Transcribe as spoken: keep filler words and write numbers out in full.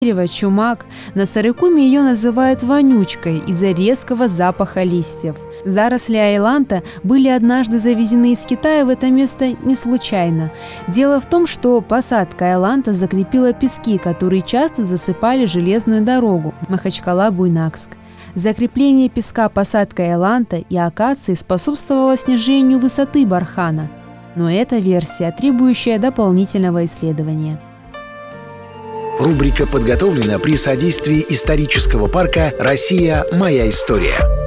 Дерево чумак, на Сарыкуме ее называют вонючкой из-за резкого запаха листьев. Заросли айланта были однажды завезены из Китая в это место не случайно. Дело в том, что посадка айланта закрепила пески, которые часто засыпали железную дорогу Махачкала-Буйнакск. Закрепление песка посадкой айланта и акации способствовало снижению высоты бархана. Но это версия, требующая дополнительного исследования. Рубрика подготовлена при содействии исторического парка «Россия. Моя история».